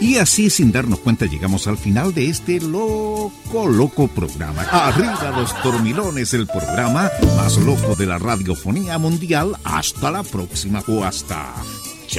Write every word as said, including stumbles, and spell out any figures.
Y así, sin darnos cuenta, llegamos al final de este loco, loco programa. Arriba los dormilones, el programa más loco de la radiofonía mundial. Hasta la próxima o hasta